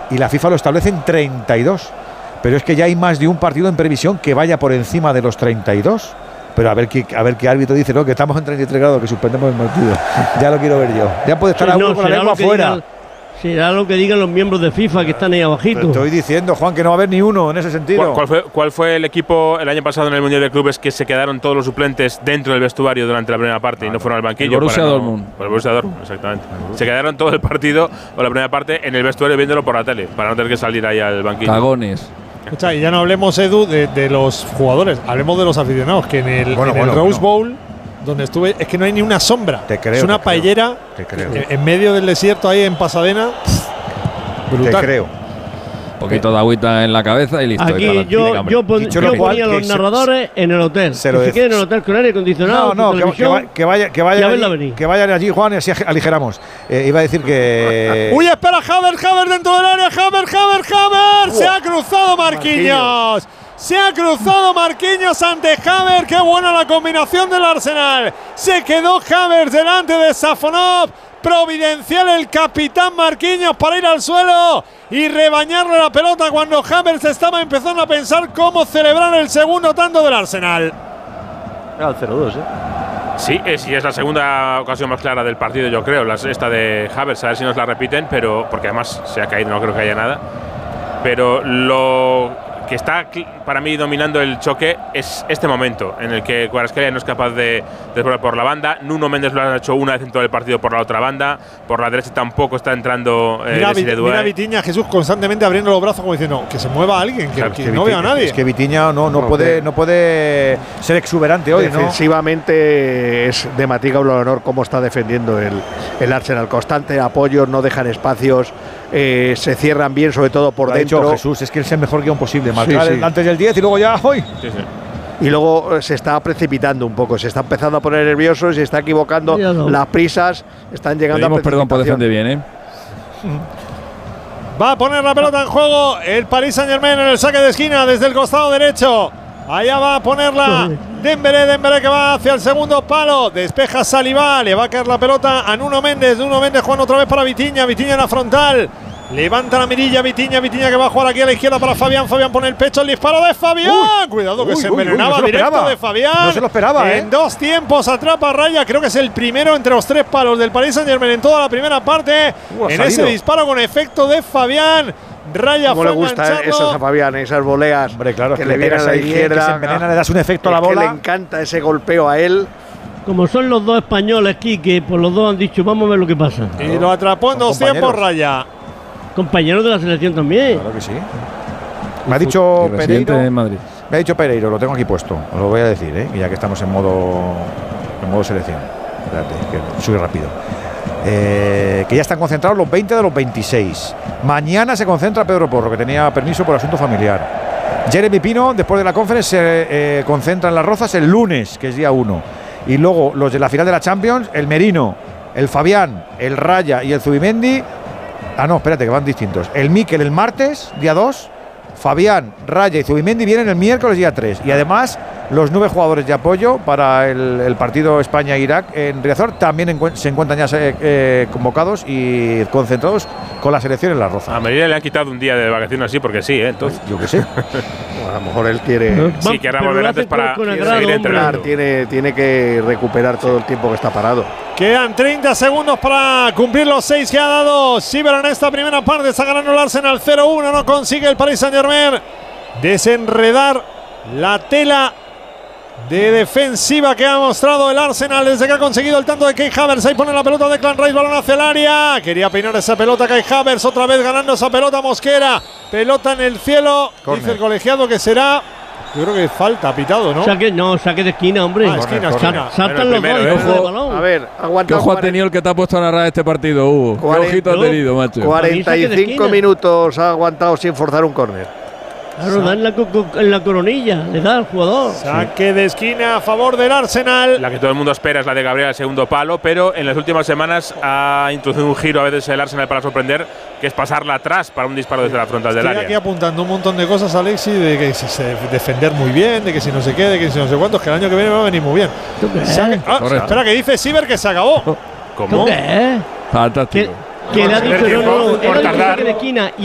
y la FIFA lo establece en 32. Pero es que ya hay más de un partido en previsión que vaya por encima de los 32. Pero a ver qué árbitro dice, ¿no? Que estamos en 33 grados, que suspendemos el partido. Ya lo quiero ver yo. Ya puede estar uno con la lengua afuera. Será lo que digan los miembros de FIFA que están ahí abajito. Te estoy diciendo, Juan, que no va a haber ni uno en ese sentido. ¿Cuál fue el equipo el año pasado en el Mundial de Clubes que se quedaron todos los suplentes dentro del vestuario durante la primera parte y no fueron al banquillo? El Borussia Dortmund. El Borussia Dortmund, exactamente. Se quedaron todo el partido o la primera parte en el vestuario viéndolo por la tele, para no tener que salir ahí al banquillo. Cagones. Escucha, y ya no hablemos, Edu, de los jugadores, hablemos de los aficionados, que en el Rose Bowl, donde estuve, es que no hay ni una sombra. Te creo, es una paellera en medio del desierto ahí en Pasadena. Brutal. Te creo. Un poquito de agüita en la cabeza y listo. Aquí yo ponía a los narradores en el hotel. Se queden en el hotel con aire acondicionado. Que vayan allí, Juan, y así aligeramos. Iba a decir que. ¡Uy, espera! Havertz dentro del área. Havertz. Se ha cruzado Marquinhos. Se ha cruzado Marquinhos ante Havertz. ¡Qué buena la combinación del Arsenal! Se quedó Havertz delante de Safonov. Providencial el capitán Marquinhos para ir al suelo y rebañarle la pelota cuando Havertz estaba empezando a pensar cómo celebrar el segundo tanto del Arsenal. Era el 0-2, Sí, es la segunda ocasión más clara del partido, yo creo. Esta de Havertz, a ver si nos la repiten, pero porque además se ha caído, no creo que haya nada. Pero lo que está para mí dominando el choque es este momento en el que Kvaratskhelia no es capaz de desbordar por la banda. Nuno Méndez lo ha hecho una vez en todo el partido por la otra banda. Por la derecha tampoco está entrando. Mira Vitinha, Jesús, constantemente abriendo los brazos como diciendo que se mueva alguien, que no vea a nadie. Es que Vitinha no puede ser exuberante hoy. Defensivamente es de Matica un honor cómo está defendiendo el Arsenal. Constante apoyo, no dejan espacios. Se cierran bien, sobre todo por dentro. Dicho Jesús, es que es el mejor guión posible. Marcar antes del 10 y luego ya hoy. Y luego se está precipitando un poco, se está empezando a poner nervioso, se está equivocando, las prisas están llegando a precipitación. Perdón por defender bien, Va a poner la pelota en juego el Paris Saint-Germain en el saque de esquina desde el costado derecho. Allá va a ponerla Dembélé que va hacia el segundo palo. Despeja Saliba, le va a caer la pelota a Nuno Méndez. Nuno Méndez juega otra vez para Vitinha en la frontal. Levanta la mirilla Vitinha que va a jugar aquí a la izquierda para Fabián. Fabián pone el pecho, el disparo de Fabián. Cuidado que se envenenaba directo de Fabián. No se lo esperaba, En 2 tiempos atrapa a Raya. Creo que es el primero entre los 3 palos del Paris Saint-Germain en toda la primera parte. En ese disparo con efecto de Fabián. Raya fue enganchado. ¿Cómo le gustan esas a Fabián, esas voleas? Hombre, claro, que le vienen a la izquierda. Que se envenena, le das un efecto a la bola. Que le encanta ese golpeo a él. Como son los dos españoles aquí, que por los dos han dicho, vamos a ver lo que pasa. Y lo atrapó en 2 tiempos Raya. Compañeros de la selección también. Claro que sí. Me ha dicho Pereiro, lo tengo aquí puesto, os lo voy a decir, ya que estamos en modo selección. Espérate, que soy rápido. Que ya están concentrados los 20 de los 26. Mañana se concentra Pedro Porro, que tenía permiso por asunto familiar. Jeremy Pino, después de la conferencia, se concentra en Las Rozas el lunes, que es día 1. Y luego los de la final de la Champions, el Merino, el Fabián, el Raya y el Zubimendi. No, espérate, que van distintos. El Mikel el martes, día 2. Fabián, Raya y Zubimendi vienen el miércoles, día 3. Y además, los 9 jugadores de apoyo para el partido España-Irak en Riazor también se encuentran ya convocados y concentrados con la selección en Las Rozas. A Medina le han quitado un día de vacaciones así, porque sí, entonces. Yo qué sé. A lo mejor él quiere. Sí, querrá volver antes para seguir entrenando. Tiene que recuperar todo el tiempo que está parado. Quedan 30 segundos para cumplir los 6 que ha dado Siver en esta primera parte. Está ganando el Arsenal 0-1. No consigue el Paris Saint-Germain desenredar la tela de defensiva que ha mostrado el Arsenal desde que ha conseguido el tanto de Kai Havertz. Ahí pone la pelota de Declan Rice, balón hacia el área. Quería peinar esa pelota Kai Havertz, otra vez ganando esa pelota Mosquera. Pelota en el cielo. Corner. Dice el colegiado que será. Yo creo que falta, pitado, ¿no? Saque de esquina, hombre. Esquina. Saltan los dos. A ver, aguanta. ¿Qué ojo ha tenido el que te ha puesto a narrar este partido, Hugo? ¿Qué ojito ha tenido, macho? 45 minutos ha aguantado sin forzar un córner. Claro, da en la coronilla, le da al jugador. Saque de esquina a favor del Arsenal. La que todo el mundo espera es la de Gabriel al segundo palo, pero en las últimas semanas ha introducido un giro a veces el Arsenal para sorprender, que es pasarla atrás para un disparo desde la frontal del área. Estoy aquí apuntando un montón de cosas, Alexi, de que si se defender muy bien, de que si no se quede, de que si no sé cuántos, que el año que viene va a venir muy bien. Espera, que dice Siver que se acabó. ¿Cómo? ¿Qué? Fantástico. Que le ha dicho no, era de esquina.